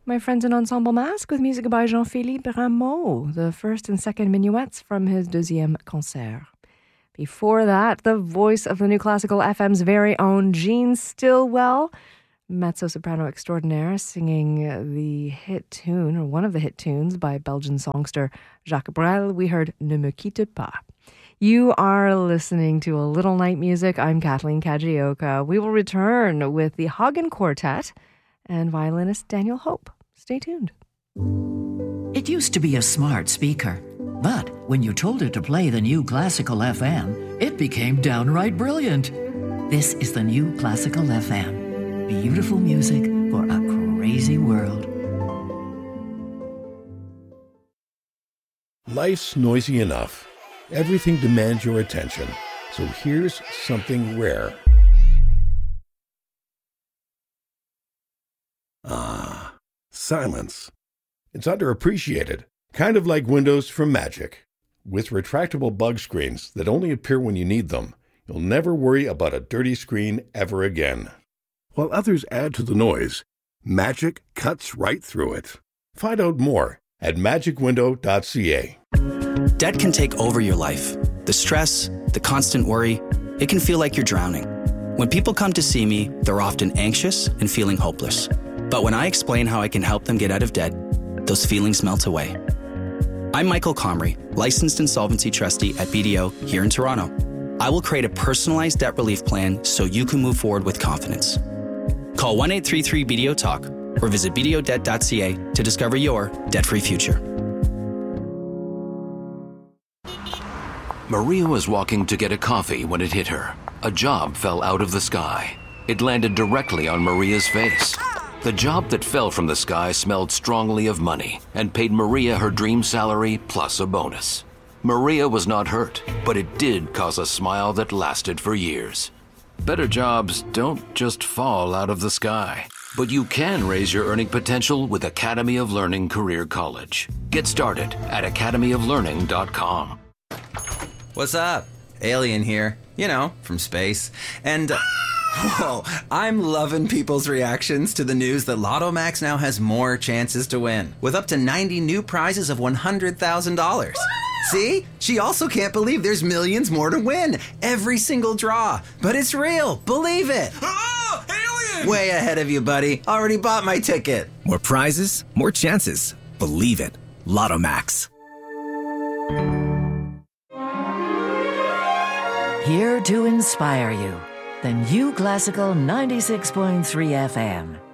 My friends in Ensemble Masque with music by Jean-Philippe Rameau, the first and second minuets from his deuxième concert. Before that, the voice of the New Classical FM's very own Jean Stillwell, mezzo-soprano extraordinaire, singing the hit tune, or one of the hit tunes by Belgian songster Jacques Brel. We heard Ne me quitte pas. You are listening to A Little Night Music. I'm Kathleen Kajioka. We will return with the Hagen Quartet and violinist Daniel Hope. Stay tuned. It used to be a smart speaker, but when you told it to play the New Classical FM, it became downright brilliant. This is the New Classical FM. Beautiful music for a crazy world. Life's noisy enough. Everything demands your attention. So here's something rare. Silence. It's underappreciated, kind of like windows from Magic. With retractable bug screens that only appear when you need them, you'll never worry about a dirty screen ever again. While others add to the noise, Magic cuts right through it. Find out more at magicwindow.ca. Debt can take over your life. The stress, the constant worry, it can feel like you're drowning. When people come to see me, they're often anxious and feeling hopeless. But when I explain how I can help them get out of debt, those feelings melt away. I'm Michael Comrie, licensed insolvency trustee at BDO here in Toronto. I will create a personalized debt relief plan so you can move forward with confidence. Call 1-833-BDO-TALK or visit bdodebt.ca to discover your debt-free future. Maria was walking to get a coffee when it hit her. A job fell out of the sky. It landed directly on Maria's face. The job that fell from the sky smelled strongly of money and paid Maria her dream salary plus a bonus. Maria was not hurt, but it did cause a smile that lasted for years. Better jobs don't just fall out of the sky, but you can raise your earning potential with Academy of Learning Career College. Get started at academyoflearning.com. What's up? Alien here. You know, from space. And, whoa, I'm loving people's reactions to the news that Lotto Max now has more chances to win, with up to 90 new prizes of $100,000. See? She also can't believe there's millions more to win. Every single draw. But it's real. Believe it. Oh, alien! Way ahead of you, buddy. Already bought my ticket. More prizes, more chances. Believe it. Lotto Max. Here to inspire you, the New Classical 96.3 FM.